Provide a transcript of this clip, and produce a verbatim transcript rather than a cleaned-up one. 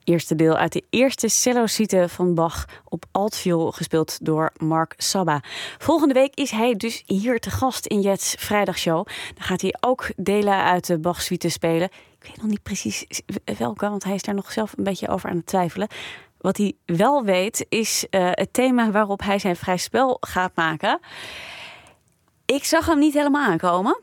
Eerste deel uit de eerste cello-suite van Bach op altviool, gespeeld door Mark Sabba. Volgende week is hij dus hier te gast in Jet's Vrijdagshow. Dan gaat hij ook delen uit de Bach-suite spelen. Ik weet nog niet precies welke, want hij is daar nog zelf een beetje over aan het twijfelen. Wat hij wel weet is uh, het thema waarop hij zijn vrij spel gaat maken. Ik zag hem niet helemaal aankomen.